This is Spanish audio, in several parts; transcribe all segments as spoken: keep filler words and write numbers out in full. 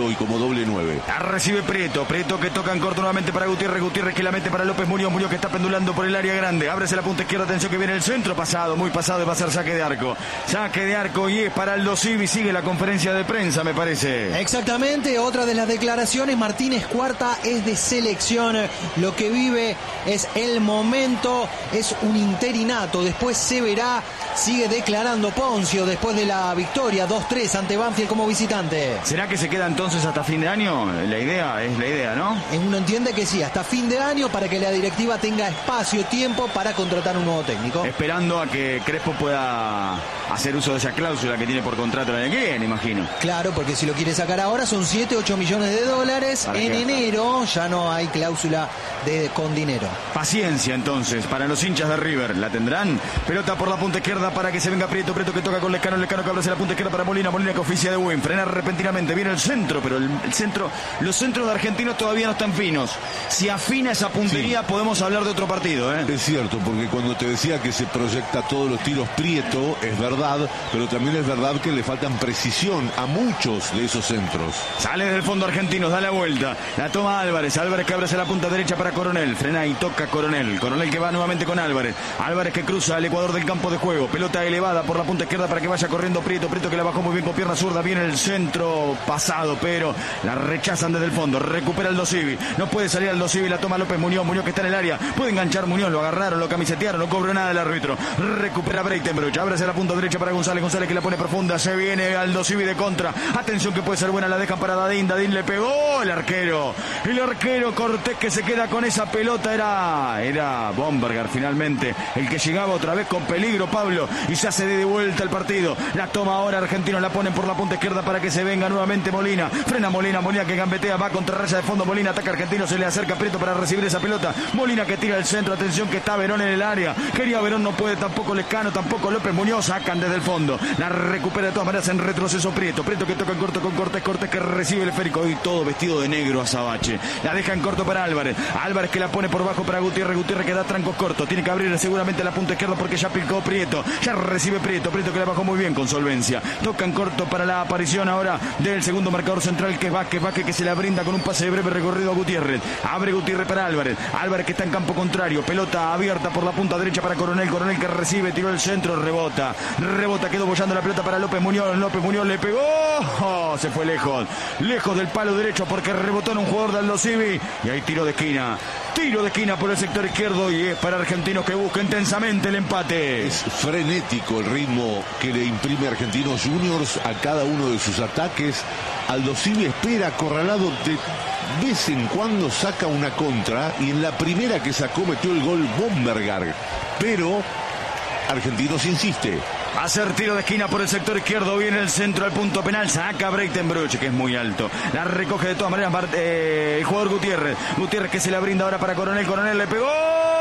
hoy como doble nueve. La recibe Prieto, Prieto que toca en corto nuevamente para Gutiérrez, Gutiérrez que la mete para López Muñoz, Muñoz que está pendulando por el área grande, ábrese la punta izquierda, atención que viene el centro, pasado, muy pasado, y va a ser saque de arco, saque de arco y es para Aldo Civi, sigue la conferencia de prensa me parece. Exactamente, otra de las declaraciones, Martínez Cuarta es de selección, lo que vive es el momento, es un interinato, después se verá, sigue declarando Poncio después de la victoria dos tres ante Banfield como visitante. ¿Será que se queda entonces hasta fin de año? La idea, es la idea, ¿no? Uno entiende que sí, hasta fin de año para que la directiva tenga espacio, tiempo para contratar un nuevo técnico. Esperando a que Crespo pueda hacer uso de esa cláusula que tiene por contrato el año que viene, imagino. Claro, porque si lo quiere sacar ahora son siete, ocho millones de dólares. En qué? enero ya no hay cláusula de, con dinero. Paciencia entonces para los hinchas de River. ¿La tendrán? Pelota por la punta izquierda para que se venga Prieto. Prieto que toca con Lescano. Lescano que abre la punta izquierda para Molina. Molina que oficia de buen. Frena repentinamente. Viene el centro, pero el, el centro, los centros de argentinos todavía no están finos. Si afina esa puntería, sí, podemos hablar de otro partido, ¿eh? Es cierto, porque cuando te decía que se proyecta todos los tiros Prieto, es verdad, pero también es verdad que le faltan precisión a muchos de esos centros. Sale del fondo argentinos, da la vuelta. La toma Álvarez. Álvarez que abre hacia la punta derecha para Coronel. Frena y toca Coronel. Coronel que va nuevamente con Álvarez. Álvarez que cruza al ecuador del campo de juego. Pelota elevada por la punta izquierda para que vaya corriendo Prieto. Prieto que la bajó muy bien con pierna zurda. Viene el centro pasado, pero la rechazan desde el fondo. Recupera Aldo Civi. No puede salir Aldo Civi. La toma López Muñoz. Muñoz que está en el área. Puede enganchar Muñoz. Lo agarraron, lo camisetearon. No cobró nada el árbitro. Recupera Breitenbruch. Abre hacia la punta derecha para González. González que la pone profunda. Se viene Aldo Civi de contra. Atención que puede ser buena. La dejan para Dadín. Dadín le pegó. El arquero. El arquero Cortés que se queda con esa pelota. Era, era Bomberger finalmente. El que llegaba otra vez con peligro, Pablo. Y se hace de vuelta el partido. La toma ahora Argentinos. La ponen por la punta izquierda para que se venga nuevamente Molina. Frena Molina. Molina que gambetea. Va contra raya de fondo. Molina ataca Argentino. Se le acerca Prieto para recibir esa pelota. Molina que tira el centro. Atención que está Verón en el área. Quería Verón. No puede tampoco Lescano. Tampoco López Muñoz. Sacan desde el fondo. La recupera de todas maneras en retroceso Prieto. Prieto que toca en corto con Cortés. Cortés que recibe el esférico. Y todo vestido de negro Azabache. La deja en corto para Álvarez. Álvarez que la pone por bajo para Gutiérrez. Gutiérrez que da trancos cortos. Tiene que abrir seguramente la punta izquierda porque ya picó Prieto. Ya recibe Prieto. Prieto que la bajó muy bien con solvencia. Toca en corto para la aparición ahora del segundo marcador central que es Vázquez. Vázquez que se la brinda con un pase de breve recorrido a Gutiérrez. Abre Gutiérrez para Álvarez. Álvarez que está en campo contrario. Pelota abierta por la punta derecha para Coronel. Coronel que recibe. Tiró el centro. Rebota. Rebota. Quedó bollando la pelota para López Muñoz. López Muñoz le pegó. Oh, se fue lejos. Lejos del palo derecho porque rebotó en un jugador de Aldo Civi. Y hay tiro de esquina. Tiro de esquina por el sector izquierdo y es para Argentinos que busca intensamente el empate. Es frenético el ritmo que le imprime Argentinos Juniors a cada uno de sus ataques. Aldo Civi espera acorralado, de vez en cuando saca una contra y en la primera que sacó metió el gol Bomberger. Pero Argentinos insiste. Va a hacer tiro de esquina por el sector izquierdo. Viene el centro al punto penal. Saca Breitenbruch, que es muy alto. La recoge de todas maneras eh, el jugador Gutiérrez. Gutiérrez que se la brinda ahora para Coronel. Coronel le pegó.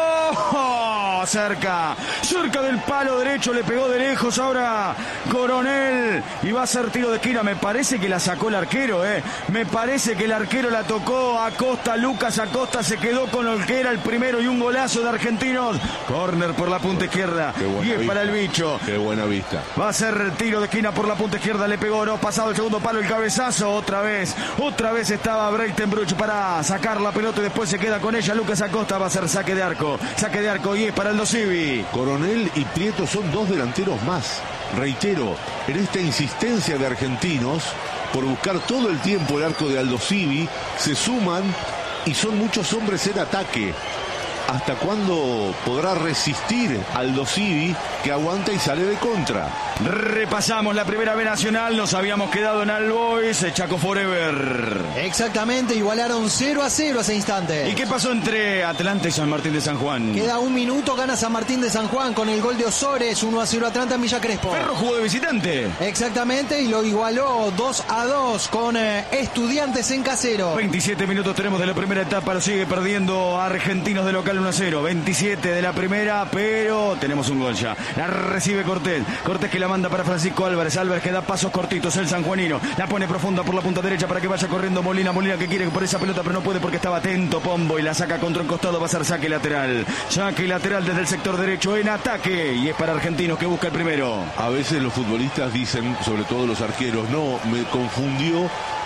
Oh, cerca. Cerca del palo derecho. Le pegó de lejos ahora Coronel. Y va a hacer tiro de esquina. Me parece que la sacó el arquero. Eh. Me parece que el arquero la tocó. Acosta, Lucas Acosta se quedó con el que era el primero. Y un golazo de Argentinos. Corner por la punta izquierda. Y es para el bicho. Qué buena vista. Va a ser tiro de esquina por la punta izquierda. Le pegó, no, pasado el segundo palo, el cabezazo. Otra vez, otra vez estaba Breitenbruch para sacar la pelota y después se queda con ella Lucas Acosta. Va a ser saque de arco. Saque de arco y es para Aldo Civi. Coronel y Prieto son dos delanteros más. Reitero, en esta insistencia de Argentinos por buscar todo el tiempo el arco de Aldo Civi, se suman y son muchos hombres en ataque. ¿Hasta cuándo podrá resistir Aldo Civi, que aguanta y sale de contra? Repasamos la primera B nacional, nos habíamos quedado en All Boys, Chaco Forever. Exactamente, igualaron cero a cero ese instante. ¿Y qué pasó entre Atlanta y San Martín de San Juan? Queda un minuto, gana San Martín de San Juan con el gol de Osores, uno a cero Atlanta en Villa Crespo. Ferro jugó de visitante. Exactamente, y lo igualó dos a dos con eh, Estudiantes en Casero. veintisiete minutos tenemos de la primera etapa, lo sigue perdiendo Argentinos de local uno a cero. veintisiete de la primera, pero tenemos un gol ya. La recibe Cortés. Cortés que la manda para Francisco Álvarez. Álvarez que da pasos cortitos, el sanjuanino. La pone profunda por la punta derecha para que vaya corriendo Molina. Molina que quiere por esa pelota, pero no puede porque estaba atento Pombo y la saca contra un costado. Va a ser saque lateral. Saque lateral desde el sector derecho en ataque. Y es para Argentinos que busca el primero. A veces los futbolistas dicen, sobre todo los arqueros, no, me confundió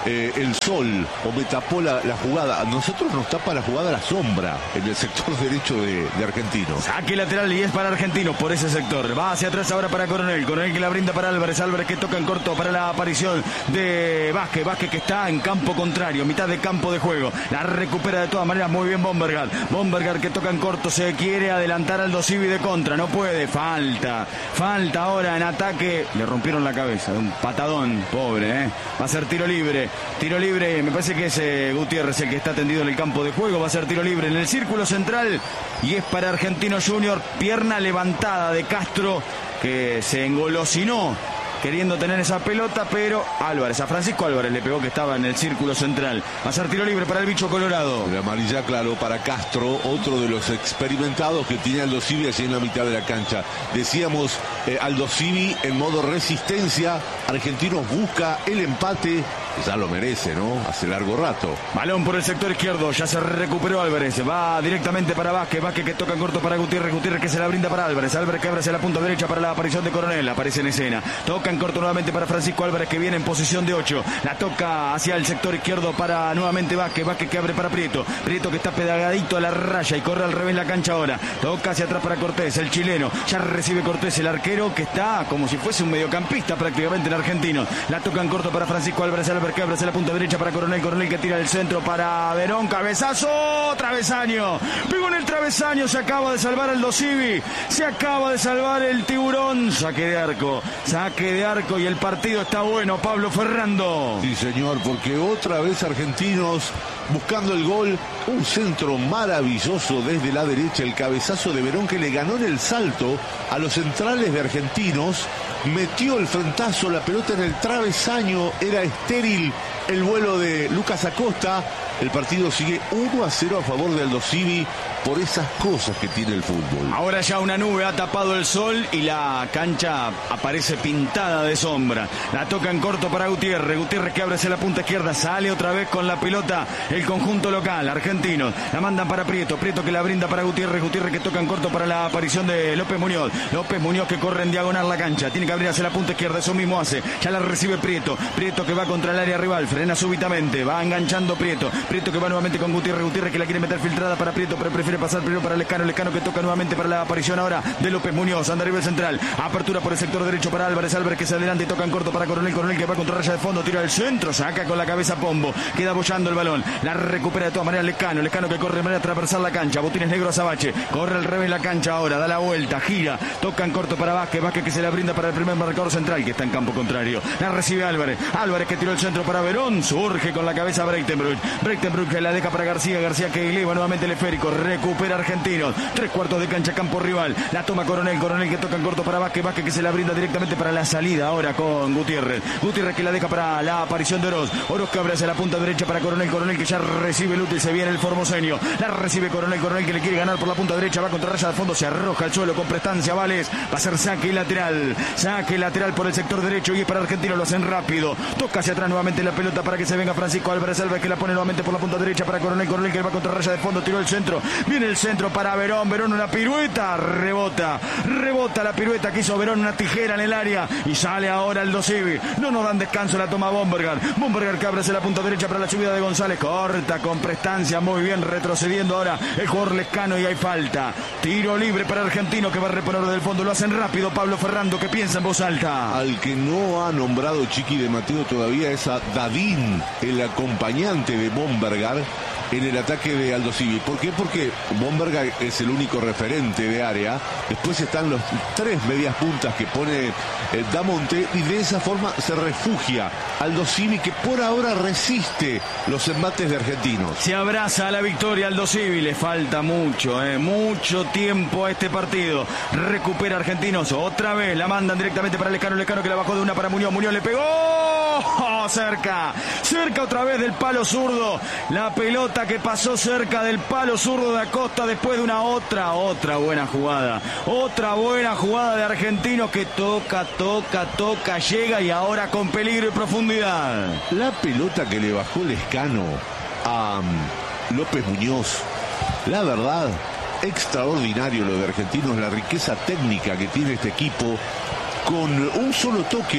eh, el sol o me tapó la, la jugada. A nosotros nos tapa la jugada la sombra en el sector derecho de, de Argentinos. Saque lateral y es para Argentinos por ese sector. Va hacia atrás ahora para Coronel. Coronel que la brinda para Álvarez. Álvarez que toca en corto para la aparición de Vázquez. Vázquez que está en campo contrario, mitad de campo de juego. La recupera de todas maneras muy bien Bombergar. Bombergar que toca en corto. Se quiere adelantar al Aldosivi de contra. No puede. Falta. Falta ahora en ataque. Le rompieron la cabeza. Un patadón. Pobre, ¿eh? Va a ser tiro libre. Tiro libre. Me parece que es eh, Gutiérrez el que está tendido en el campo de juego. Va a ser tiro libre en el círculo central. Y es para Argentinos Junior. Pierna levantada de Castro que se engolosinó queriendo tener esa pelota, pero Álvarez, a Francisco Álvarez le pegó que estaba en el círculo central. Va a ser tiro libre para el bicho colorado. La amarilla, claro, para Castro, otro de los experimentados que tiene Aldosivi allí en la mitad de la cancha. Decíamos, eh, Aldosivi en modo resistencia. Argentinos busca el empate. Ya lo merece, ¿no? Hace largo rato. Balón por el sector izquierdo, ya se recuperó Álvarez. Va directamente para Vázquez. Vázquez que toca en corto para Gutiérrez. Gutiérrez que se la brinda para Álvarez. Álvarez que abre hacia la punta derecha para la aparición de Coronel. Aparece en escena. Toca en corto nuevamente para Francisco Álvarez que viene en posición de ocho. La toca hacia el sector izquierdo para nuevamente Vázquez. Vázquez que abre para Prieto. Prieto que está pegadito a la raya y corre al revés la cancha ahora. Toca hacia atrás para Cortés, el chileno. Ya recibe Cortés, el arquero que está como si fuese un mediocampista prácticamente en argentino. La toca en corto para Francisco Álvarez. Álvarez que abre hacia la punta derecha para Coronel. Coronel que tira el centro para Verón. Cabezazo. Travesaño. Pegó en el travesaño. Se acaba de salvar el Aldosivi. Se acaba de salvar el tiburón. Saque de arco. Saque de arco y el partido está bueno. Pablo Ferrando. Sí, señor, porque otra vez Argentinos buscando el gol. Un centro maravilloso desde la derecha. El cabezazo de Verón que le ganó en el salto a los centrales de Argentinos. Metió el frentazo, la pelota en el travesaño. Era estéril el vuelo de Lucas Acosta. El partido sigue uno a cero a favor de Aldosivi por esas cosas que tiene el fútbol. Ahora ya una nube ha tapado el sol y la cancha aparece pintada de sombra. La toca en corto para Gutiérrez. Gutiérrez que abre hacia la punta izquierda. Sale otra vez con la pelota el conjunto local, argentino. La mandan para Prieto. Prieto que la brinda para Gutiérrez. Gutiérrez que toca en corto para la aparición de López Muñoz. López Muñoz que corre en diagonal la cancha. Tiene que abrir hacia la punta izquierda. Eso mismo hace. Ya la recibe Prieto. Prieto que va contra el área rival. Frena súbitamente. Va enganchando Prieto. Prieto que va nuevamente con Gutiérrez. Gutiérrez que la quiere meter filtrada para Prieto, pero prefiere pasar primero para Lescano. Lescano que toca nuevamente para la aparición ahora de López Muñoz. Anda arriba el central. Apertura por el sector derecho para Álvarez. Álvarez que se adelanta y toca en corto para Coronel. Coronel que va contra raya de fondo. Tira el centro. Saca con la cabeza Pombo. Queda bollando el balón. La recupera de todas maneras Lescano. Lescano que corre de manera transversal la cancha. Botines negro a Sabache. Corre al revés la cancha ahora. Da la vuelta. Gira. Toca en corto para Vázquez. Vázquez que se la brinda para el primer marcador central que está en campo contrario. La recibe Álvarez. Álvarez que tiró el centro para Verón. Surge con la cabeza Breitenbruch. Breitenbruch que la deja para García. García que eleva nuevamente el esférico. Recupera Argentinos. Tres cuartos de cancha, campo rival. La toma Coronel. Coronel que toca en corto para Vázquez. Vázquez que se la brinda directamente para la salida ahora con Gutiérrez. Gutiérrez que la deja para la aparición de Oroz. Oroz que abre hacia la punta derecha para Coronel. Coronel que ya recibe el útil. Se viene el formoseño. La recibe Coronel. Coronel que le quiere ganar por la punta derecha. Va contra raya de fondo. Se arroja al suelo con prestancia. Vales. Va a ser saque lateral. Saque lateral por el sector derecho. Y es para Argentino. Lo hacen rápido. Toca hacia atrás nuevamente la pelota para que se venga Francisco Álvarez. Álvarez que la pone nuevamente por la punta derecha para Coronel. Coronel que va contra raya de fondo. Tiró el centro. Viene el centro para Verón. Verón una pirueta. Rebota. Rebota la pirueta que hizo Verón. Una tijera en el área. Y sale ahora el Aldosivi. No nos dan descanso. La toma Bombergar. Bombergar que abre hacia la punta derecha para la subida de González. Corta con prestancia. Muy bien. Retrocediendo ahora el jugador Lescano. Y hay falta. Tiro libre para Argentino que va a reponer del fondo. Lo hacen rápido. Pablo Ferrando que piensa en voz alta. Al que no ha nombrado Chiqui de Mateo todavía es a Dadín, el acompañante de Bombergar en el ataque de Aldosivi. ¿Por qué? Porque Bombergar es el único referente de área. Después están los tres medias puntas que pone eh, Damonte y de esa forma se refugia Aldosivi que por ahora resiste los embates de Argentinos. Se abraza a la victoria Aldosivi. Le falta mucho, eh, mucho tiempo a este partido. Recupera Argentinos. Otra vez la mandan directamente para Lescano. Lescano que la bajó de una para Muñoz. Muñoz le pegó. Oh, cerca. Cerca otra vez del palo zurdo. La pelota que pasó cerca del palo zurdo de Acosta después de una otra, otra buena jugada. Otra buena jugada de Argentinos que toca, toca, toca, llega y ahora con peligro y profundidad. La pelota que le bajó Lescano a um, López Muñoz. La verdad, extraordinario lo de Argentinos, la riqueza técnica que tiene este equipo. Con un solo toque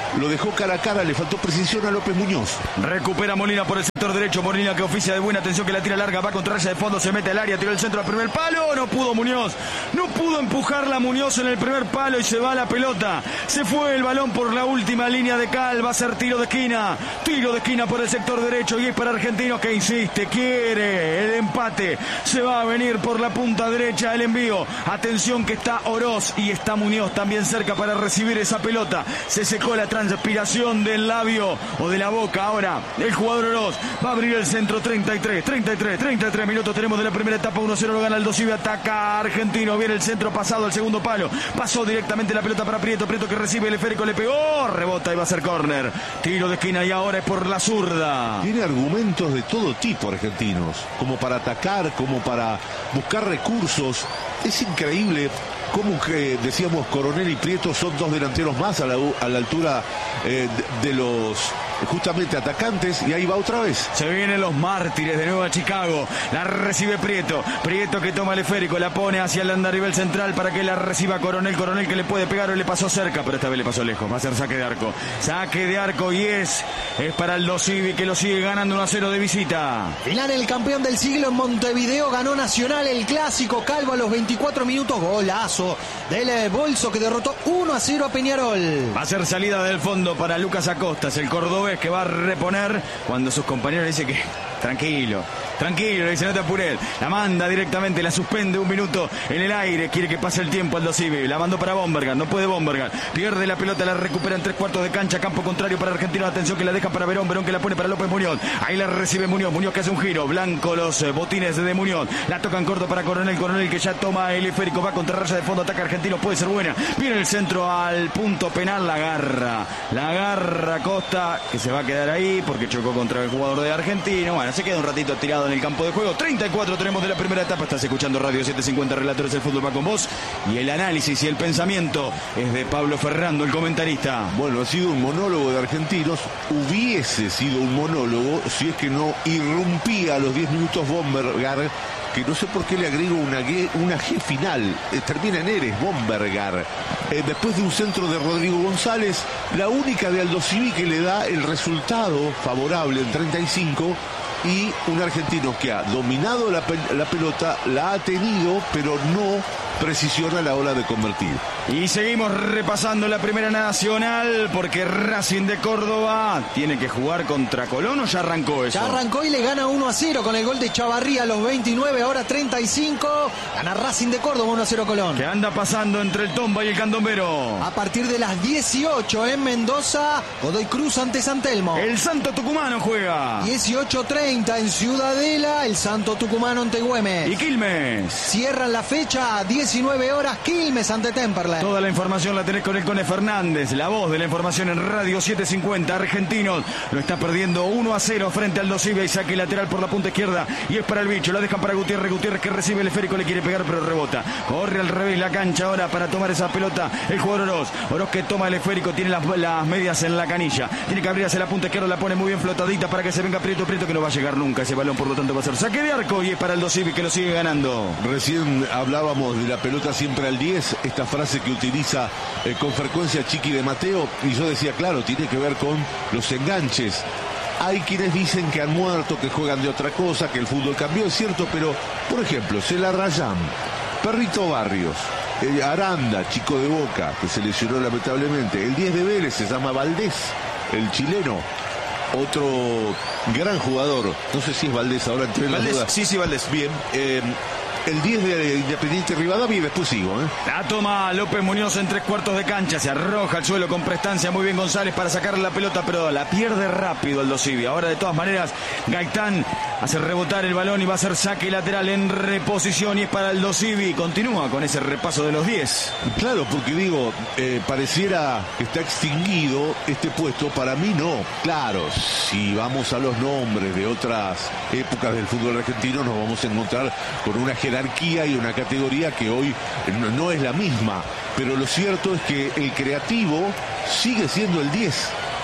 lo dejó cara a cara, le faltó precisión a López Muñoz. Recupera Molina por el sector derecho, Molina que oficia de buena atención, que la tira larga, va contra raya de fondo, se mete al área, tiró el centro al primer palo, no pudo Muñoz, no pudo empujarla Muñoz en el primer palo y se va la pelota, se fue el balón por la última línea de cal, va a ser tiro de esquina, tiro de esquina por el sector derecho y es para Argentinos que insiste, quiere el empate, se va a venir por la punta derecha el envío, atención que está Oroz y está Muñoz también cerca para recibir esa pelota, se secó la transpiración del labio o de la boca, ahora el jugador Oroz va a abrir el centro, treinta y tres, treinta y tres, treinta y tres minutos tenemos de la primera etapa, uno cero lo gana el Aldo Civi, ataca Argentino, viene el centro pasado al segundo palo, pasó directamente la pelota para Prieto, Prieto que recibe el esférico, le pegó, rebota y va a ser córner, tiro de esquina y ahora es por la zurda. Tiene argumentos de todo tipo Argentinos, como para atacar, como para buscar recursos, es increíble cómo que decíamos Coronel y Prieto son dos delanteros más a la, a la altura eh, de, de los justamente atacantes y ahí va otra vez. Se vienen los mártires de nuevo a Chicago, la recibe Prieto, Prieto que toma el esférico, la pone hacia el andarivel central para que la reciba Coronel, Coronel que le puede pegar o le pasó cerca, pero esta vez le pasó lejos, va a ser saque de arco, saque de arco y es, es para el Aldo Civi que lo sigue ganando uno a cero de visita. Final el campeón del siglo en Montevideo, ganó Nacional el clásico, Calvo a los veinticuatro minutos, golazo del Bolso que derrotó uno a cero a Peñarol. Va a ser salida del fondo para Lucas Acostas, el cordobés que va a reponer cuando sus compañeros le dicen que tranquilo, tranquilo, le dice no te apures, la manda directamente, la suspende un minuto en el aire, quiere que pase el tiempo Aldo Civi, la mandó para Bombergar, no puede Bombergar, pierde la pelota, la recupera en tres cuartos de cancha, campo contrario para Argentinos, atención que la deja para Verón, Verón que la pone para López Muñoz, ahí la recibe Muñoz, Muñoz que hace un giro, blanco los botines de Muñoz, la tocan corto para Coronel, Coronel que ya toma el esférico, va contra raya de fondo, ataca Argentino, puede ser buena, viene el centro al punto penal, la agarra, la agarra Costa, que se va a quedar ahí porque chocó contra el jugador de Argentino, bueno, se queda un ratito tirado en el campo de juego, treinta y cuatro tenemos de la primera etapa, estás escuchando Radio setecientos cincuenta, Relatores del Fútbol va con vos, y el análisis y el pensamiento es de Pablo Ferrando, el comentarista. Bueno, ha sido un monólogo de Argentinos, hubiese sido un monólogo si es que no irrumpía a los diez minutos Bombergar, que no sé por qué le agrego una G, una G final, eh, termina en Eres, Bombergar. Eh, después de un centro de Rodrigo González, la única de Aldo Civi que le da el resultado favorable en treinta y cinco, y un argentino que ha dominado la, la pelota, la ha tenido, pero no precisión a la hora de convertir. Y seguimos repasando la primera nacional porque Racing de Córdoba tiene que jugar contra Colón, ¿o ya arrancó eso? Ya arrancó y le gana uno a cero con el gol de Chavarría a los veintinueve, ahora treinta y cinco, gana Racing de Córdoba uno a cero Colón. ¿Qué anda pasando entre el Tomba y el Candombero? A partir de las dieciocho en Mendoza, Godoy Cruz ante San Telmo. El Santo Tucumano juega. dieciocho treinta en Ciudadela, el Santo Tucumano ante Güemes. Y Quilmes. Cierran la fecha a diecinueve horas, Quilmes ante Temperley. Toda la información la tenés con el Cone Fernández, la voz de la información en Radio setecientos cincuenta. Argentinos lo está perdiendo uno a cero frente al Aldo Civi, y saque lateral por la punta izquierda y es para el bicho, la dejan para Gutiérrez, Gutiérrez que recibe el esférico, le quiere pegar pero rebota, corre al revés la cancha ahora para tomar esa pelota el jugador Oroz, Oroz que toma el esférico, tiene las, las medias en la canilla, tiene que abrir hacia la punta izquierda, la pone muy bien flotadita para que se venga Prieto, Prieto que no va a llegar nunca ese balón, por lo tanto va a ser saque de arco y es para el Aldo Civi que lo sigue ganando. Recién hablábamos de la pelota siempre al diez, esta frase que utiliza eh, con frecuencia Chiqui de Mateo, y yo decía, claro, tiene que ver con los enganches. Hay quienes dicen que han muerto, que juegan de otra cosa, que el fútbol cambió, es cierto, pero, por ejemplo, Celarrayán, Perrito Barrios, eh, Aranda, chico de Boca, que se lesionó lamentablemente, el diez de Vélez se llama Valdés, el chileno, otro gran jugador, no sé si es Valdés, ahora entre las Valdés, dudas. sí, sí, Valdés. Bien, eh, el diez de Independiente Rivadavia y después sigo, ¿eh? La toma López Muñoz en tres cuartos de cancha, se arroja al suelo con prestancia, muy bien González para sacarle la pelota, pero la pierde rápido Aldo Civi. Ahora de todas maneras Gaitán hace rebotar el balón y va a ser saque lateral en reposición y es para Aldo Civi. Continúa con ese repaso de los diez. Claro, porque digo, eh, pareciera que está extinguido este puesto, para mí no. Claro, si vamos a los nombres de otras épocas del fútbol argentino nos vamos a encontrar con una jerarquía y una categoría que hoy no, no es la misma, pero lo cierto es que el creativo sigue siendo el diez.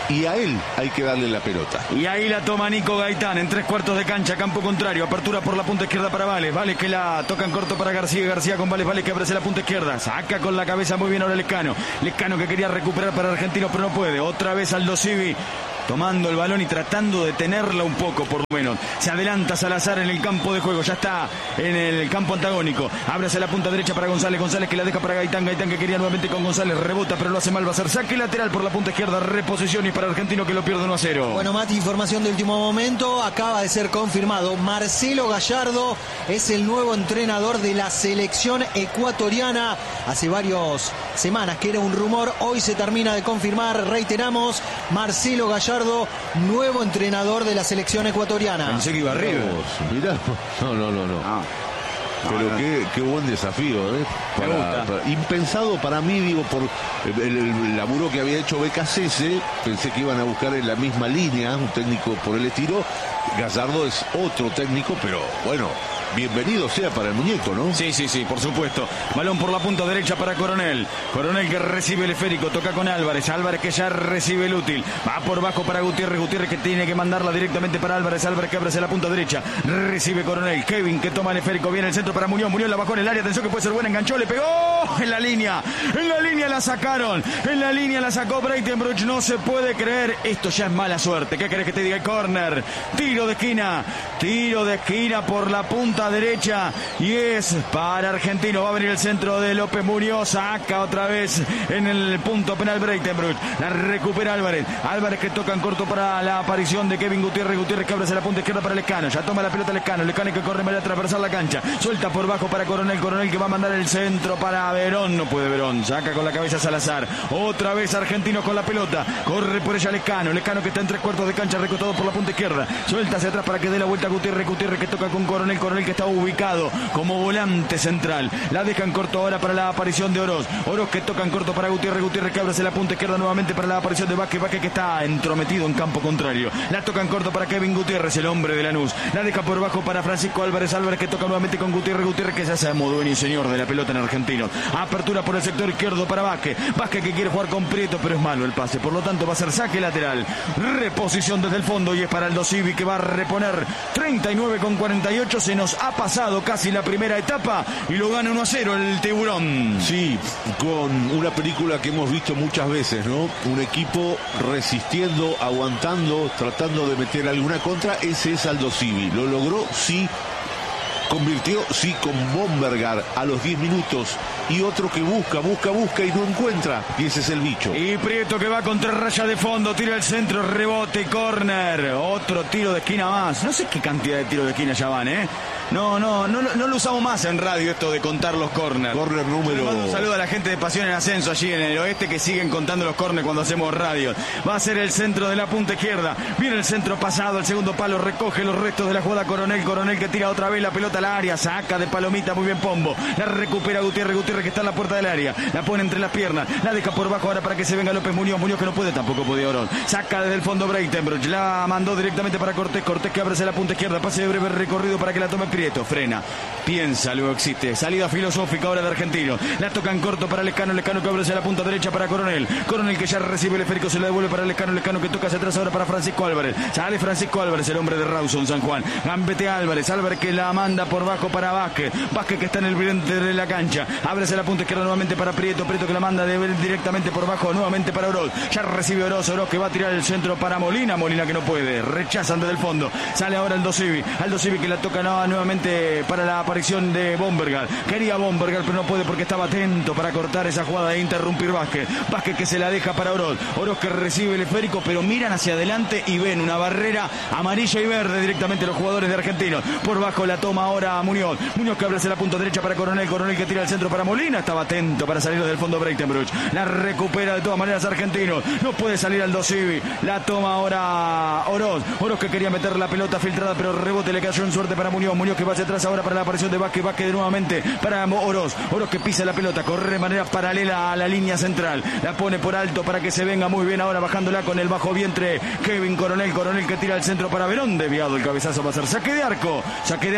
y a él hay que darle la pelota. Y ahí la toma Nico Gaitán en tres cuartos de cancha, campo contrario, apertura por la punta izquierda para Vales, Vales que la toca en corto para García, García con Vales, Vales que abre la punta izquierda, saca con la cabeza muy bien ahora Lescano, Lescano que quería recuperar para Argentinos pero no puede, otra vez Aldo Civi tomando el balón y tratando de tenerla un poco por lo menos. Se adelanta Salazar en el campo de juego, ya está en el campo antagónico, abre hacia la punta derecha para González, González que la deja para Gaitán, Gaitán que quería nuevamente con González, rebota pero lo hace mal, va a ser saque lateral por la punta izquierda, reposición y para Argentino que lo pierde uno a cero. Bueno, Mati, información de último momento, acaba de ser confirmado, Marcelo Gallardo es el nuevo entrenador de la selección ecuatoriana. Hace varias semanas que era un rumor, hoy se termina de confirmar, reiteramos, Marcelo Gallardo, nuevo entrenador de la selección ecuatoriana. Pensé que iba arriba. Mirá, no, no, no, no. Ah. Pero no, no. Qué, qué buen desafío, ¿eh? Para, para, impensado para mí, digo, por el, el laburo que había hecho B K C S, pensé que iban a buscar en la misma línea, un técnico por el estilo. Gallardo es otro técnico, pero bueno, bienvenido sea para el muñeco, ¿no? Sí, sí, sí, por supuesto. Balón por la punta derecha para Coronel. Coronel que recibe el esférico, toca con Álvarez. Álvarez que ya recibe el útil. Va por bajo para Gutiérrez. Gutiérrez que tiene que mandarla directamente para Álvarez. Álvarez que abre hacia la punta derecha. Recibe Coronel. Kevin que toma el esférico. Viene el centro para Muñoz. Muñoz la bajó en el área. Atención que puede ser buena. Enganchó, le pegó en la línea. En la línea la sacaron. En la línea la sacó Breitenbruch. No se puede creer. Esto ya es mala suerte. ¿Qué querés que te diga? El córner. Tiro de esquina. Tiro de esquina por la punta derecha y es para Argentino. Va a venir el centro de López Muñoz, saca otra vez en el punto penal Breitenbruch, la recupera Álvarez. Álvarez que toca en corto para la aparición de Kevin Gutiérrez. Gutiérrez que abre hacia la punta izquierda para Lescano, ya toma la pelota Lescano. Lescano que corre para atravesar la cancha, suelta por bajo para Coronel. Coronel que va a mandar el centro para Verón, no puede Verón, saca con la cabeza Salazar. Otra vez Argentino con la pelota, corre por ella Lescano. Lescano que está en tres cuartos de cancha, recostado por la punta izquierda, suelta hacia atrás para que dé la vuelta Gutiérrez. Gutiérrez que toca con Coronel. Coronel que está ubicado como volante central, la deja en corto ahora para la aparición de Oroz. Oroz que toca en corto para Gutiérrez. Gutiérrez que abre hacia la punta izquierda nuevamente para la aparición de Vázquez. Vázquez que está entrometido en campo contrario, la toca en corto para Kevin Gutiérrez, el hombre de Lanús, la deja por bajo para Francisco Álvarez. Álvarez que toca nuevamente con Gutiérrez. Gutiérrez que se hace dueño y señor de la pelota en Argentino. Apertura por el sector izquierdo para Vázquez. Vázquez que quiere jugar con Prieto, pero es malo el pase, por lo tanto va a ser saque lateral. Reposición desde el fondo y es para Aldo Civi que va a reponer. Treinta y nueve con cuarenta y ocho, se nos ha pasado casi la primera etapa y lo gana uno a cero el Tiburón. Sí, con una película que hemos visto muchas veces, ¿no? Un equipo resistiendo, aguantando, tratando de meter alguna contra. Ese es Aldo Civi. Lo logró, sí. Convirtió, sí, con Bombergar a los diez minutos. Y otro que busca, busca, busca y no encuentra. Y ese es el bicho. Y Prieto que va contra raya de fondo, tira el centro, rebote, córner. Otro tiro de esquina más. No sé qué cantidad de tiros de esquina ya van, ¿eh? No, no, no, no lo usamos más en radio esto de contar los córners. Córner número... Le mando un saludo a la gente de Pasión en Ascenso allí en el oeste que siguen contando los córners cuando hacemos radio. Va a ser el centro de la punta izquierda. Viene el centro pasado, el segundo palo, recoge los restos de la jugada Coronel. Coronel que tira otra vez la pelota al área, saca de palomita, muy bien Pombo. La recupera Gutiérrez, Gutiérrez que está en la puerta del área. La pone entre las piernas, la deja por bajo ahora para que se venga López Muñoz. Muñoz que no puede, tampoco podía Orón. Saca desde el fondo Breitenbruch, la mandó directamente para Cortés. Cortés que abre hacia la punta izquierda, pase de breve recorrido para que la tome Prieto. Frena, piensa, luego existe. Salida filosófica ahora de Argentino. La toca en corto para Lescano. Lescano que abre hacia la punta derecha para Coronel. Coronel que ya recibe el esférico, se la devuelve para Lescano. Lescano que toca hacia atrás ahora para Francisco Álvarez. Sale Francisco Álvarez, el hombre de Rawson San Juan. Gambetea Álvarez. Álvarez que la manda por bajo para Vázquez. Vázquez que está en el brillante de la cancha. Abre hacia la punta izquierda nuevamente para Prieto. Prieto que la manda de directamente por bajo nuevamente para Oroz. Ya recibe Oroz. Oroz que va a tirar el centro para Molina. Molina que no puede. Rechazan desde el fondo. Sale ahora Aldo Civi. Aldo Civi que la toca nuevamente para la aparición de Bombergar. Quería Bombergar pero no puede porque estaba atento para cortar esa jugada e interrumpir Vázquez. Vázquez que se la deja para Oroz. Oroz que recibe el esférico pero miran hacia adelante y ven una barrera amarilla y verde directamente los jugadores de Argentinos. Por bajo la toma ahora Muñoz. Muñoz que abre hacia la punta derecha para Coronel. Coronel que tira el centro para Molina. Estaba atento para salir del fondo Breitenbruch. La recupera de todas maneras Argentinos. No puede salir Aldo Civi. La toma ahora Oroz. Oroz que quería meter la pelota filtrada pero rebote le cayó en suerte para Muñoz. Muñoz que va hacia atrás ahora para la aparición de Vázquez. Vázquez de nuevamente para Oroz. Oroz que pisa la pelota. Corre de manera paralela a la línea central. La pone por alto para que se venga muy bien ahora bajándola con el bajo vientre Kevin Coronel. Coronel que tira el centro para Verón. Desviado el cabezazo, va a ser saque de arco. Saque de arco y es para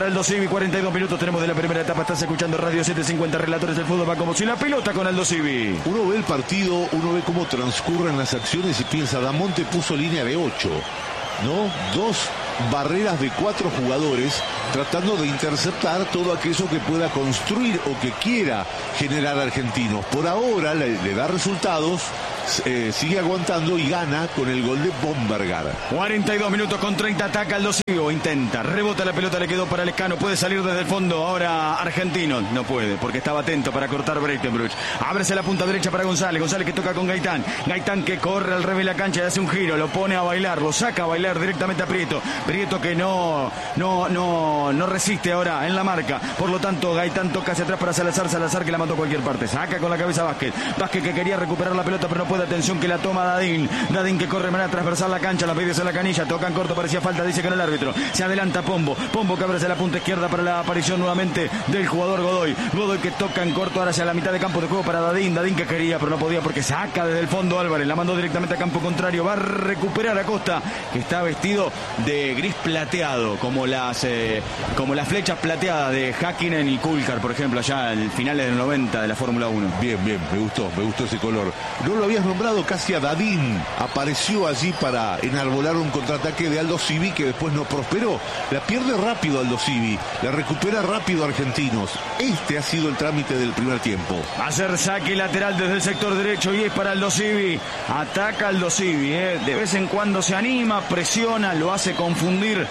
para Aldo Civi. cuarenta y dos minutos tenemos de la primera etapa. Estás escuchando Radio setecientos cincuenta, Relatores del Fútbol. Va como si la pelota con Aldo Civi. Uno ve el partido, uno ve cómo transcurren las acciones y piensa, Damonte puso línea de ocho, ¿no? Dos barreras de cuatro jugadores tratando de interceptar todo aquello que pueda construir o que quiera generar Argentinos. Por ahora le, le da resultados, eh, sigue aguantando y gana con el gol de Bombergar. cuarenta y dos minutos con treinta, ataca Aldo Civi, o intenta, rebota la pelota, le quedó para Lescano, puede salir desde el fondo, ahora Argentino, no puede, porque estaba atento para cortar Breitenbruch. Ábrese la punta derecha para González, González que toca con Gaitán, Gaitán que corre al revés de la cancha y hace un giro, lo pone a bailar, lo saca a bailar directamente a Prieto, Prieto que no, no, no, no resiste ahora en la marca, por lo tanto Gaitán toca hacia atrás para Salazar, Salazar que la mandó a cualquier parte, saca con la cabeza Vázquez, Vázquez que quería recuperar la pelota pero no puede, atención que la toma Dadín, Dadín que corre de manera transversal la cancha, la pide hacia la canilla, toca en corto, parecía falta, dice que no el árbitro, se adelanta Pombo, Pombo que abre hacia la punta izquierda para la aparición nuevamente del jugador Godoy, Godoy que toca en corto ahora hacia la mitad de campo de juego para Dadín, Dadín que quería pero no podía porque saca desde el fondo Álvarez, la mandó directamente a campo contrario, va a recuperar a Costa que está vestido de gris plateado como las eh, como las flechas plateadas de Häkkinen y Kulkar, por ejemplo, allá en finales del noventa de la Fórmula uno. Bien, bien, me gustó, me gustó ese color. No lo habías nombrado casi a Dadín, apareció allí para enarbolar un contraataque de Aldo Civi que después no prosperó. La pierde rápido Aldo Civi, la recupera rápido Argentinos. Este ha sido el trámite del primer tiempo. Va a ser saque lateral desde el sector derecho y es para Aldo Civi. Ataca Aldo Civi, eh. de vez en cuando se anima, presiona, lo hace confundir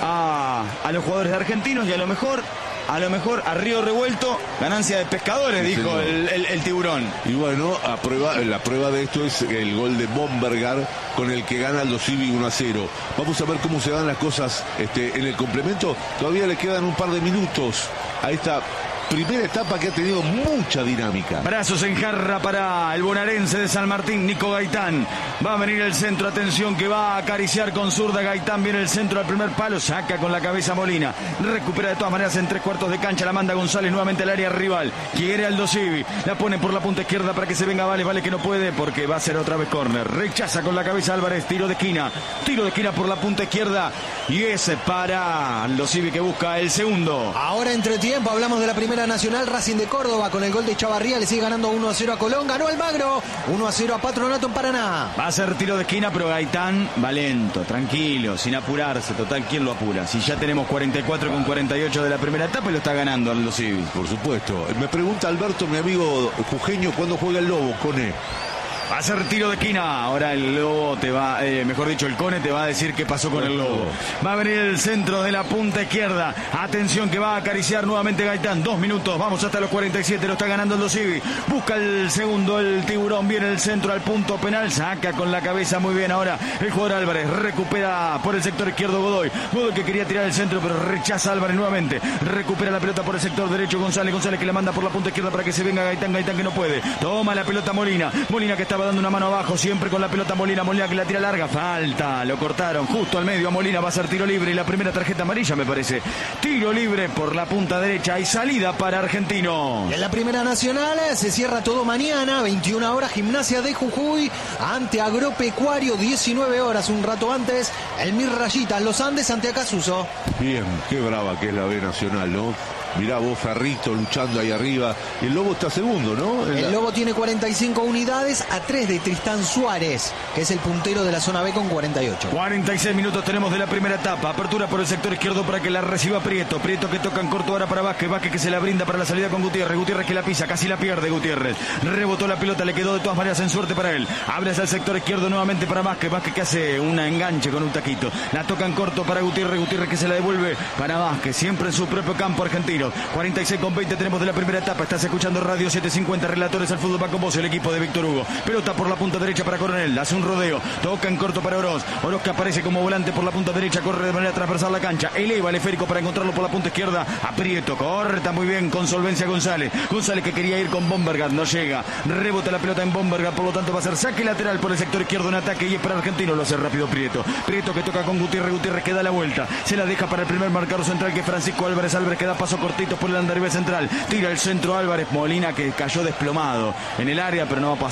a, a los jugadores de Argentinos y a lo mejor A lo mejor a río revuelto, ganancia de pescadores, sí, dijo el, el, el tiburón. Y bueno, a prueba, la prueba de esto es el gol de Bombergar con el que gana Aldo Civi uno a cero. Vamos a ver cómo se dan las cosas este, en el complemento. Todavía le quedan un par de minutos a esta primera etapa que ha tenido mucha dinámica. Brazos en jarra para el bonaerense de San Martín, Nico Gaitán. Va a venir el centro, atención que va a acariciar con zurda Gaitán. Viene el centro al primer palo, saca con la cabeza Molina. Recupera de todas maneras en tres cuartos de cancha, la manda González nuevamente al área rival. Quiere Aldo Civi, la pone por la punta izquierda para que se venga Vale, Vale que no puede porque va a ser otra vez córner. Rechaza con la cabeza Álvarez, tiro de esquina. Tiro de esquina por la punta izquierda y ese para Aldo Civi que busca el segundo. Ahora entre tiempo hablamos de la primera Nacional, Racing de Córdoba con el gol de Chavarría, le sigue ganando uno a cero a Colón, ganó Almagro, uno a cero a Patronato en Paraná. Va a ser tiro de esquina, pero Gaitán va lento, tranquilo, sin apurarse, total, ¿quién lo apura? Si ya tenemos cuarenta y cuatro con cuarenta y ocho de la primera etapa y lo está ganando Aldo Civi. Por supuesto. Me pregunta Alberto, mi amigo jujeño, ¿cuándo juega el Lobo, Cone? Va a ser tiro de esquina. Ahora el Lobo te va, eh, mejor dicho, el Cone te va a decir qué pasó con el Lobo. Va a venir el centro de la punta izquierda. Atención que va a acariciar nuevamente Gaitán. Dos minutos, vamos hasta los cuarenta y siete. Lo está ganando Aldo Civi. Busca el segundo, el tiburón. Viene el centro al punto penal. Saca con la cabeza muy bien ahora el jugador Álvarez. Recupera por el sector izquierdo Godoy. Godoy que quería tirar el centro, pero rechaza Álvarez nuevamente. Recupera la pelota por el sector derecho González. González que la manda por la punta izquierda para que se venga Gaitán. Gaitán que no puede. Toma la pelota Molina. Molina que estaba dando una mano abajo, siempre con la pelota Molina, Molina que la tira larga, falta, lo cortaron justo al medio a Molina, va a ser tiro libre y la primera tarjeta amarilla me parece, tiro libre por la punta derecha y salida para Argentino. Y en la primera Nacional se cierra todo mañana, veintiuna horas, Gimnasia de Jujuy ante Agropecuario, diecinueve horas, un rato antes, el Mir Rayitas, Los Andes ante Acasuso. Bien, qué brava que es la B Nacional, ¿no? Mirá vos, Ferrito luchando ahí arriba. Y el Lobo está segundo, ¿no? El Lobo tiene cuarenta y cinco unidades a tres de Tristán Suárez, que es el puntero de la zona B con cuarenta y ocho. cuarenta y seis minutos tenemos de la primera etapa. Apertura por el sector izquierdo para que la reciba Prieto. Prieto que toca en corto ahora para Vázquez. Vázquez que se la brinda para la salida con Gutiérrez. Gutiérrez que la pisa, casi la pierde Gutiérrez. Rebotó la pelota, le quedó de todas maneras en suerte para él. Abre hacia el sector izquierdo nuevamente para Vázquez. Vázquez que hace un enganche con un taquito. La toca en corto para Gutiérrez. Gutiérrez que se la devuelve para Vázquez. Siempre en su propio campo argentino. cuarenta y seis con veinte tenemos de la primera etapa. Estás escuchando Radio setecientos cincuenta, Relatores al Fútbol. Va con vos el equipo de Víctor Hugo. Pelota por la punta derecha para Coronel. Hace un rodeo. Toca en corto para Oroz. Oroz que aparece como volante por la punta derecha. Corre de manera transversal la cancha. Eleva el esférico para encontrarlo por la punta izquierda. Aprieto. Corta muy bien con solvencia González. González que quería ir con Bombergar. No llega. Rebota la pelota en Bombergar. Por lo tanto va a ser saque lateral por el sector izquierdo en ataque. Y es para Argentino. Lo hace rápido Prieto. Prieto que toca con Gutiérrez. Gutiérrez que da la vuelta. Se la deja para el primer marcador central que es Francisco Álvarez. Álvarez que da paso cortito por el andarivel central. Tira el centro Álvarez. Molina que cayó desplomado en el área pero no pasó nada.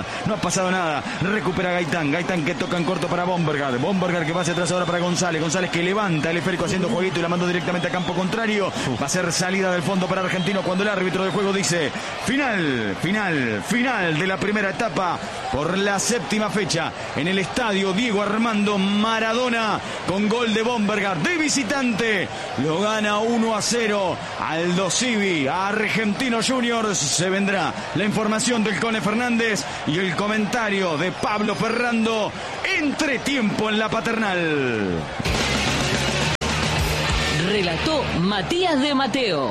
no ha pasado nada. Recupera Gaitán, Gaitán que toca en corto para Bombergar, Bombergar que va hacia atrás ahora para González, González que levanta el esférico haciendo jueguito y la mandó directamente a campo contrario. Va a ser salida del fondo para Argentino cuando el árbitro del juego dice final, final, final de la primera etapa por la séptima fecha en el estadio Diego Armando Maradona, con gol de Bombergar de visitante. Lo gana uno a cero Aldo Civi a Argentino Juniors. Se vendrá la información del Cone Fernández y el comentario de Pablo Ferrando. Entretiempo en la Paternal. Relató Matías de Mateo.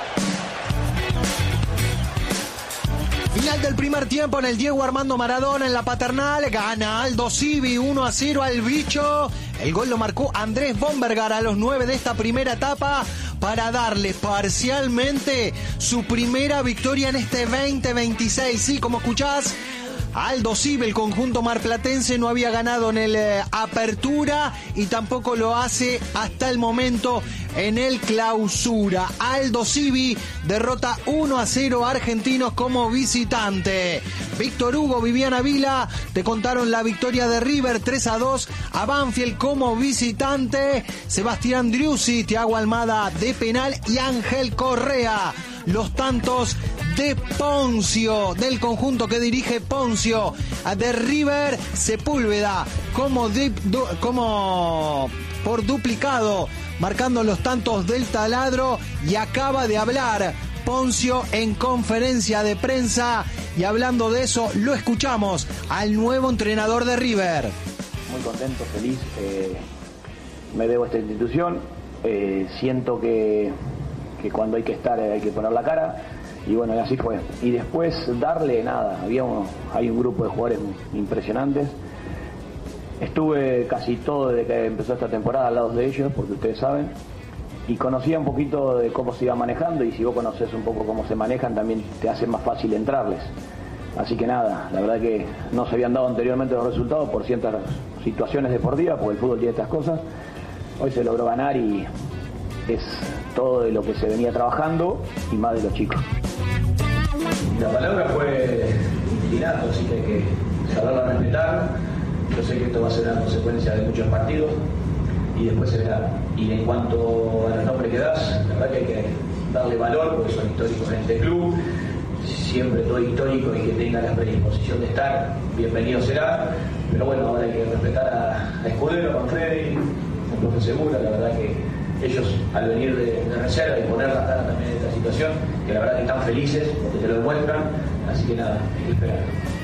Final del primer tiempo en el Diego Armando Maradona en la Paternal. Gana Aldo Civi uno a cero al Bicho. El gol lo marcó Andrés Bombergar a los nueve de esta primera etapa para darle parcialmente su primera victoria en este veinte veintiséis. Sí, como escuchás, Aldo Civi, el conjunto marplatense, no había ganado en el eh, Apertura y tampoco lo hace hasta el momento en el Clausura. Aldo Civi derrota uno a cero a Argentinos como visitante. Víctor Hugo, Viviana Vila te contaron la victoria de River tres a dos a Banfield como visitante. Sebastián Driussi, Thiago Almada de penal y Ángel Correa. Los tantos de Poncio, del conjunto que dirige Poncio, de River. Sepúlveda como, de, du, como por duplicado, marcando los tantos del taladro. Y acaba de hablar Poncio en conferencia de prensa, y hablando de eso lo escuchamos al nuevo entrenador de River. Muy contento, feliz, eh, me debo a esta institución, eh, siento que, que cuando hay que estar hay que poner la cara, y bueno, y así fue. Y después darle nada, había uno, hay un grupo de jugadores impresionantes. Estuve casi todo desde que empezó esta temporada al lado de ellos, porque ustedes saben, y conocía un poquito de cómo se iba manejando, y si vos conoces un poco cómo se manejan también te hace más fácil entrarles. Así que nada, la verdad que no se habían dado anteriormente los resultados por ciertas situaciones deportivas, porque el fútbol tiene estas cosas. Hoy se logró ganar y es todo de lo que se venía trabajando y más de los chicos. La palabra fue inquilinato, así que hay que saberla respetar. Yo sé que esto va a ser una consecuencia de muchos partidos y después se verá. Y en cuanto a los nombres que das, la verdad que hay que darle valor porque son históricos en este club. Siempre todo histórico y que tenga la predisposición de estar, bienvenido será. Pero bueno, ahora hay que respetar a, a Escudero, con Freddy, con Profe Segura. La verdad que ellos, al venir de, de reserva y poner la cara también en esta situación, que la verdad que están felices porque te lo demuestran. Así que nada, hay que esperar.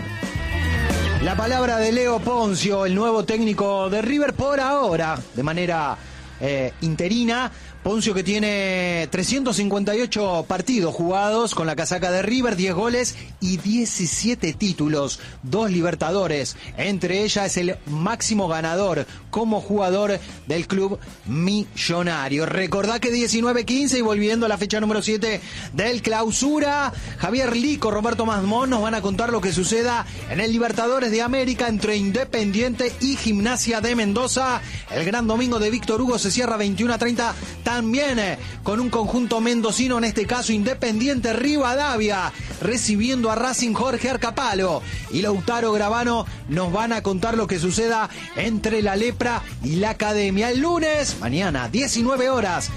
La palabra de Leo Poncio, el nuevo técnico de River por ahora, de manera eh, interina. Poncio, que tiene trescientos cincuenta y ocho partidos jugados con la casaca de River, diez goles y diecisiete títulos, dos Libertadores. Entre ellas es el máximo ganador como jugador del club millonario. Recordá que diecinueve quince y volviendo a la fecha número siete del Clausura, Javier Lico, Roberto Masmón nos van a contar lo que suceda en el Libertadores de América entre Independiente y Gimnasia de Mendoza. El gran domingo de Víctor Hugo se cierra veintiuno a treinta. También eh, con un conjunto mendocino, en este caso Independiente Rivadavia, recibiendo a Racing Jorge Arcapalo. Y Lautaro Gravano nos van a contar lo que suceda entre la Lepra y la Academia. El lunes, mañana, diecinueve horas,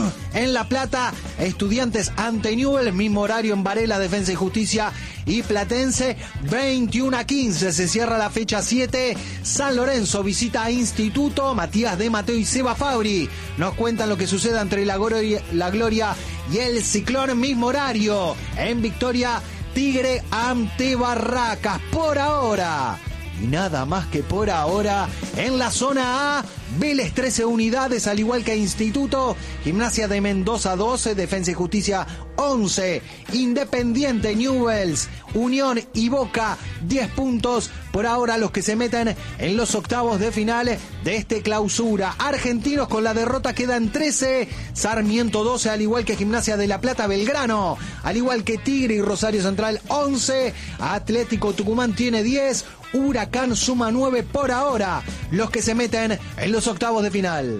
en La Plata, Estudiantes ante Newell's, mismo horario en Varela, Defensa y Justicia y Platense, veintiuno a quince, se cierra la fecha siete. San Lorenzo visita a Instituto, Matías de Mateo y Seba Fabri nos cuentan lo que sucede entre la Gloria, la Gloria y el Ciclón, mismo horario en Victoria, Tigre ante Barracas. Por ahora, y nada más que por ahora, en la zona A, Vélez trece unidades, al igual que Instituto, Gimnasia de Mendoza doce, Defensa y Justicia once, Independiente, Newell's, Unión y Boca diez puntos. Por ahora los que se meten en los octavos de final de este Clausura. Argentinos con la derrota quedan trece, Sarmiento doce, al igual que Gimnasia de La Plata, Belgrano, al igual que Tigre y Rosario Central once, Atlético Tucumán tiene diez, Huracán suma nueve por ahora, los que se meten en los octavos de final.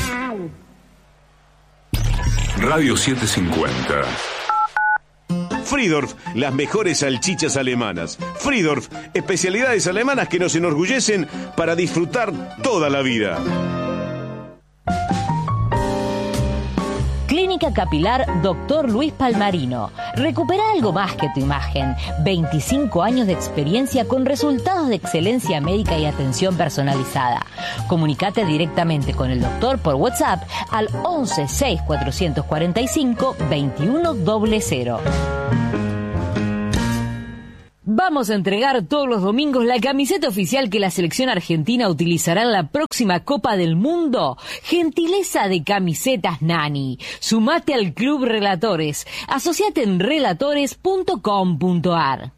Radio setecientos cincuenta. Friedorf, las mejores salchichas alemanas. Friedorf, especialidades alemanas que nos enorgullecen para disfrutar toda la vida. Clínica Capilar Doctor Luis Palmarino. Recupera algo más que tu imagen. veinticinco años de experiencia con resultados de excelencia médica y atención personalizada. Comunicate directamente con el doctor por WhatsApp al once seis cuatrocientos cuarenta y cinco veintiuno cero cero. Vamos a entregar todos los domingos la camiseta oficial que la selección argentina utilizará en la próxima Copa del Mundo. Gentileza de Camisetas Nani. Sumate al Club Relatores. Asociate en relatores punto com punto ar.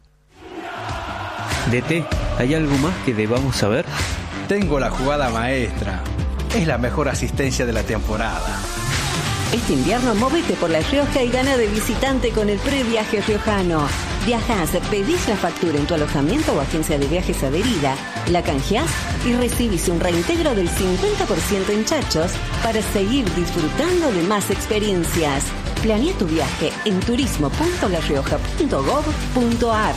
D T, ¿hay algo más que debamos saber? Tengo la jugada maestra. Es la mejor asistencia de la temporada. Este invierno móvete por La Rioja y gana de visitante con el previaje riojano. Viajás, pedís la factura en tu alojamiento o agencia de viajes adherida, la canjeás y recibís un reintegro del cincuenta por ciento en chachos para seguir disfrutando de más experiencias. Planea tu viaje en turismo punto la rioja punto gob punto ar.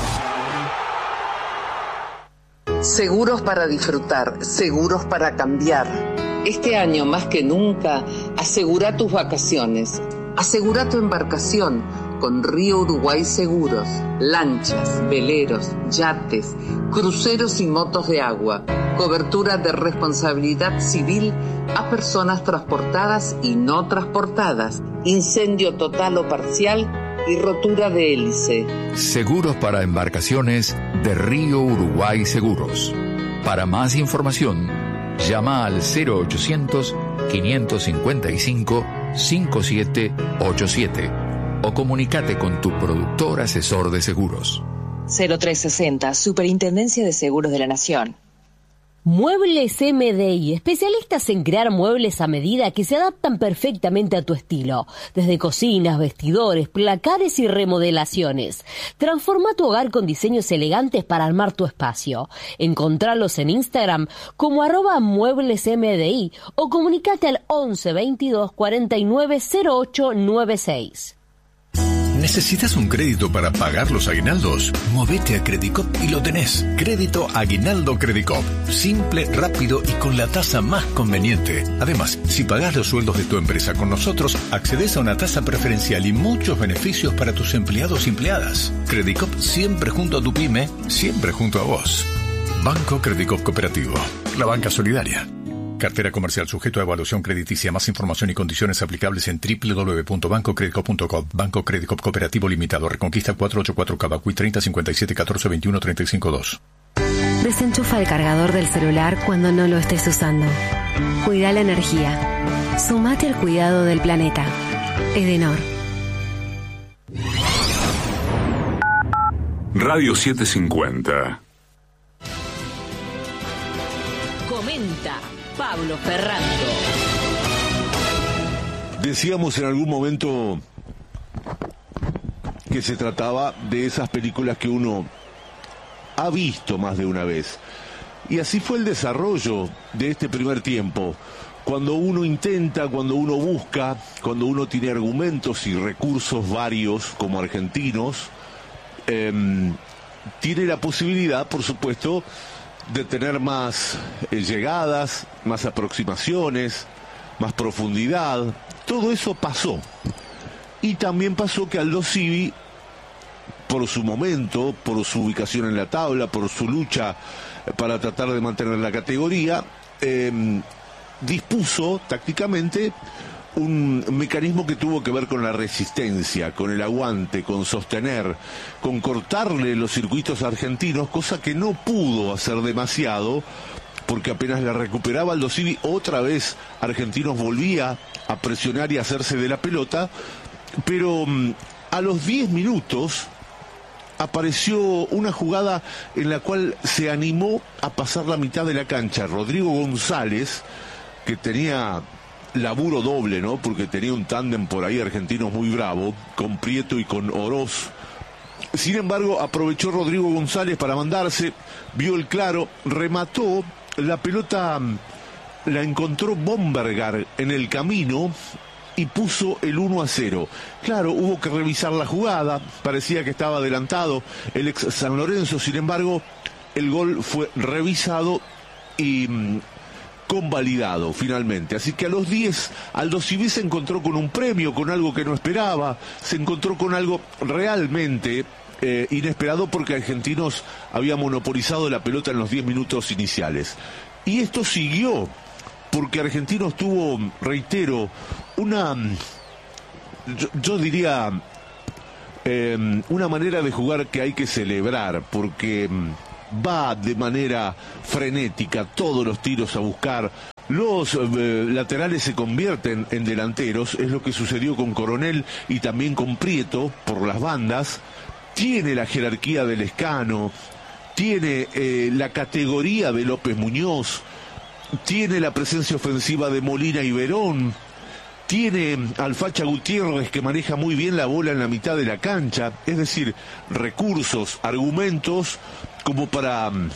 Seguros para disfrutar, seguros para cambiar. Este año más que nunca, asegura tus vacaciones. Asegura tu embarcación con Río Uruguay Seguros. Lanchas, veleros, yates, cruceros y motos de agua. Cobertura de responsabilidad civil a personas transportadas y no transportadas. Incendio total o parcial y rotura de hélice. Seguros para embarcaciones de Río Uruguay Seguros. Para más información, llama al cero ochocientos, quinientos cincuenta y cinco, cincuenta y siete ochenta y siete o comunícate con tu productor asesor de seguros. cero tres sesenta, Superintendencia de Seguros de la Nación. Muebles M D I, especialistas en crear muebles a medida que se adaptan perfectamente a tu estilo, desde cocinas, vestidores, placares y remodelaciones. Transforma tu hogar con diseños elegantes para armar tu espacio. Encontralos en Instagram como arroba muebles M D I o comunicate al once veintidós cuarenta y nueve cero ocho noventa y seis. ¿Necesitas un crédito para pagar los aguinaldos? Movete a Credicop y lo tenés. Crédito Aguinaldo Credicop. Simple, rápido y con la tasa más conveniente. Además, si pagás los sueldos de tu empresa con nosotros, accedes a una tasa preferencial y muchos beneficios para tus empleados y empleadas. Credicop siempre junto a tu pyme, siempre junto a vos. Banco Credicop Cooperativo. La banca solidaria. Cartera comercial sujeto a evaluación crediticia. Más información y condiciones aplicables en doble u doble u doble u punto banco credicop punto com. Banco Credicop Cooperativo Limitado. Reconquista cuatrocientos ochenta y cuatro Cavacuy treinta cincuenta y siete catorce veintiuno treinta y cinco dos. Desenchufa el cargador del celular cuando no lo estés usando. Cuida la energía. Sumate al cuidado del planeta. Edenor. Radio setecientos cincuenta. Comenta Pablo Ferrando. Decíamos en algún momento que se trataba de esas películas que uno ha visto más de una vez. Y así fue el desarrollo de este primer tiempo. Cuando uno intenta, cuando uno busca, cuando uno tiene argumentos y recursos varios como argentinos, eh, tiene la posibilidad, por supuesto, de tener más eh, llegadas, más aproximaciones, más profundidad. Todo eso pasó. Y también pasó que Aldo Civi, por su momento, por su ubicación en la tabla, por su lucha para tratar de mantener la categoría, eh, dispuso tácticamente un mecanismo que tuvo que ver con la resistencia, con el aguante, con sostener, con cortarle los circuitos argentinos, cosa que no pudo hacer demasiado, porque apenas la recuperaba Aldo Civi, otra vez Argentinos volvía a presionar y a hacerse de la pelota, pero a los diez minutos apareció una jugada en la cual se animó a pasar la mitad de la cancha Rodrigo González, que tenía laburo doble, ¿no? Porque tenía un tándem por ahí argentino muy bravo, con Prieto y con Oroz. Sin embargo, aprovechó Rodrigo González para mandarse, vio el claro, remató, la pelota la encontró Bombergar en el camino, y puso el uno a cero. Claro, hubo que revisar la jugada, parecía que estaba adelantado el ex San Lorenzo, sin embargo, el gol fue revisado y mmm, convalidado finalmente. Así que a los diez, Aldosivi se encontró con un premio, con algo que no esperaba, se encontró con algo realmente eh, inesperado, porque Argentinos había monopolizado la pelota en los diez minutos iniciales. Y esto siguió, porque Argentinos tuvo, reitero, una, yo, yo diría, eh, una manera de jugar que hay que celebrar, porque va de manera frenética, todos los tiros a buscar, los eh, laterales se convierten en delanteros, es lo que sucedió con Coronel y también con Prieto por las bandas. Tiene la jerarquía del Lescano, tiene eh, la categoría de López Muñoz, tiene la presencia ofensiva de Molina y Verón, tiene al Facha Gutiérrez, que maneja muy bien la bola en la mitad de la cancha, es decir, recursos, argumentos como para um,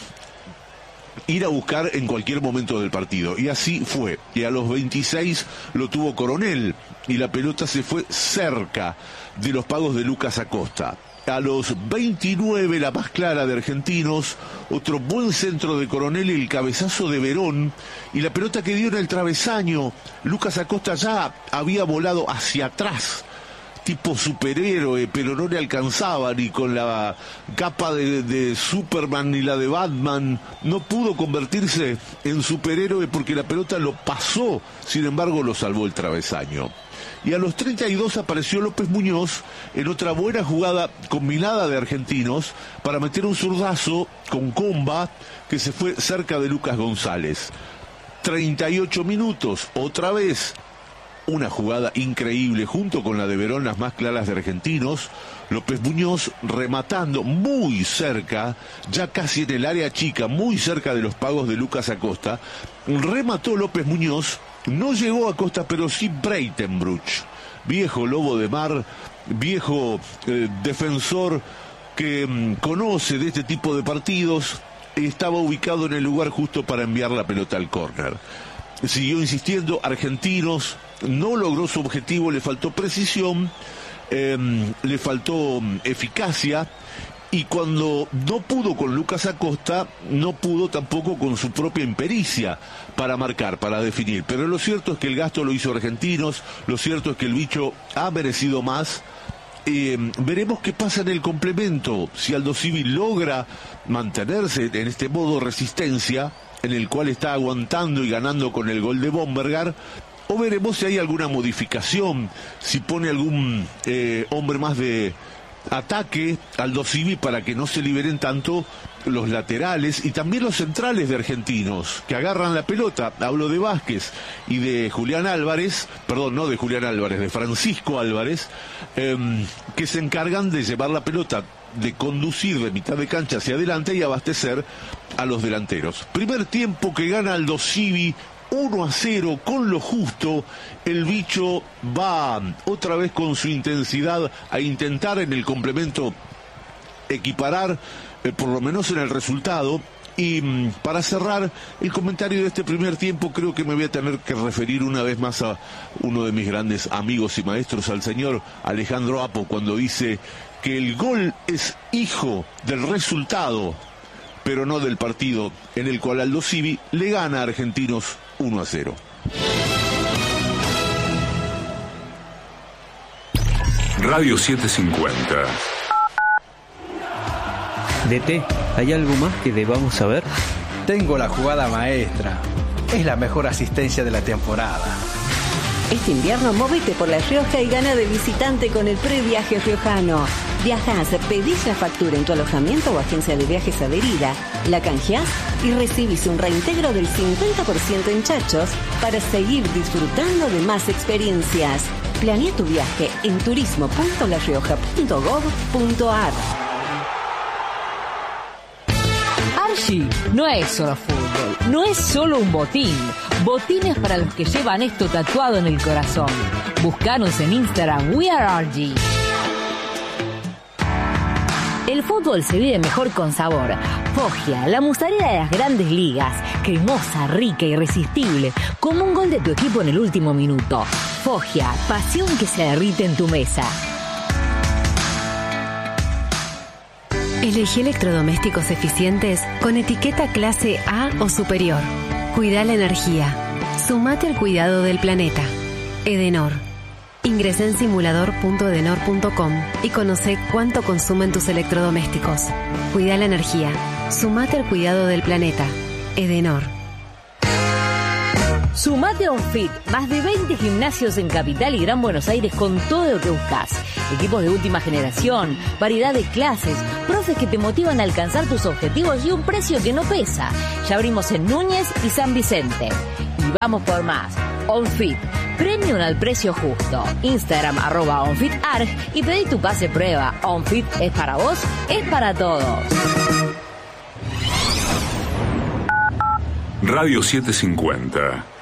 ir a buscar en cualquier momento del partido. Y así fue. Y a los veintiséis lo tuvo Coronel, y la pelota se fue cerca de los pagos de Lucas Acosta. A los veintinueve, la más clara de Argentinos, otro buen centro de Coronel, el cabezazo de Verón, y la pelota que dio en el travesaño. Lucas Acosta ya había volado hacia atrás, tipo superhéroe, pero no le alcanzaba ni con la capa de, de Superman ni la de Batman. No pudo convertirse en superhéroe porque la pelota lo pasó, sin embargo lo salvó el travesaño. Y a los treinta y dos apareció López Muñoz en otra buena jugada combinada de Argentinos para meter un zurdazo con comba que se fue cerca de Lucas González. treinta y ocho minutos, otra vez una jugada increíble junto con la de Verón, las más claras de Argentinos. López Muñoz rematando muy cerca, ya casi en el área chica, muy cerca de los pagos de Lucas Acosta. Remató López Muñoz, no llegó a Acosta, pero sí Breitenbruch, viejo lobo de mar, viejo eh, defensor que mmm, conoce de este tipo de partidos, estaba ubicado en el lugar justo para enviar la pelota al córner. Siguió insistiendo, Argentinos no logró su objetivo, le faltó precisión, eh, le faltó eficacia, y cuando no pudo con Lucas Acosta, no pudo tampoco con su propia impericia para marcar, para definir. Pero lo cierto es que el gasto lo hizo Argentinos, lo cierto es que el bicho ha merecido más. Eh, veremos qué pasa en el complemento, si Aldosivi logra mantenerse en este modo resistencia, en el cual está aguantando y ganando con el gol de Bombergar, o veremos si hay alguna modificación, si pone algún eh, hombre más de ataque Aldosivi para que no se liberen tanto los laterales y también los centrales de Argentinos, que agarran la pelota. Hablo de Vázquez y de Julián Álvarez, perdón, no de Julián Álvarez, de Francisco Álvarez, eh, que se encargan de llevar la pelota, de conducir de mitad de cancha hacia adelante y abastecer a los delanteros. Primer tiempo que gana Aldosivi uno a cero con lo justo. El bicho va otra vez con su intensidad a intentar en el complemento equiparar, eh, por lo menos en el resultado. Y mmm, para cerrar el comentario de este primer tiempo, creo que me voy a tener que referir una vez más a uno de mis grandes amigos y maestros, al señor Alejandro Apo, cuando dice que el gol es hijo del resultado, pero no del partido, en el cual Aldosivi le gana a Argentinos uno a cero. Radio setecientos cincuenta. D T, ¿hay algo más que debamos saber? Tengo la jugada maestra. Es la mejor asistencia de la temporada. Este invierno móvete por La Rioja y gana de visitante con el previaje riojano. Viajás, pedís la factura en tu alojamiento o agencia de viajes adherida, la canjeás y recibís un reintegro del cincuenta por ciento en chachos para seguir disfrutando de más experiencias. Planea tu viaje en turismo punto la rioja punto gob punto ar. Archie no es solo fútbol, no es solo un botín. Botines para los que llevan esto tatuado en el corazón. Búscanos en Instagram, We Are Archie. El fútbol se vive mejor con sabor. Foggia, la mozzarella de las grandes ligas. Cremosa, rica, irresistible. Como un gol de tu equipo en el último minuto. Foggia, pasión que se derrite en tu mesa. Elegí electrodomésticos eficientes con etiqueta clase A o superior. Cuida la energía. Sumate al cuidado del planeta. Edenor. Ingresá en simulador punto edenor punto com y conoce cuánto consumen tus electrodomésticos. Cuida la energía. Sumate al cuidado del planeta. Edenor. Sumate a OnFit, más de veinte gimnasios en Capital y Gran Buenos Aires con todo lo que buscas. Equipos de última generación, variedad de clases, profes que te motivan a alcanzar tus objetivos y un precio que no pesa. Ya abrimos en Núñez y San Vicente. Y vamos por más. OnFit, premium al precio justo. Instagram arroba OnFitArg y pedí tu pase prueba. OnFit es para vos, es para todos. Radio setecientos cincuenta.